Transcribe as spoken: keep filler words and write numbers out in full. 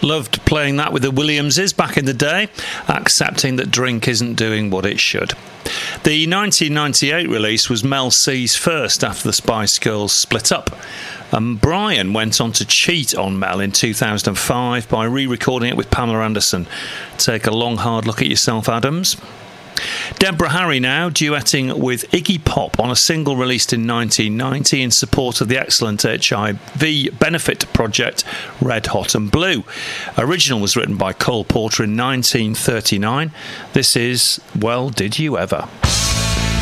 Loved playing that with the Williamses back in the day, accepting that drink isn't doing what it should. The nineteen ninety-eight release was Mel C's first after the Spice Girls split up. And Brian went on to cheat on Mel in two thousand five by re-recording it with Pamela Anderson. Take a long, hard look at yourself, Adams. Deborah Harry now duetting with Iggy Pop on a single released in nineteen ninety in support of the excellent H I V benefit project Red Hot and Blue. Original was written by Cole Porter in nineteen thirty-nine. This is Well, Did You Ever?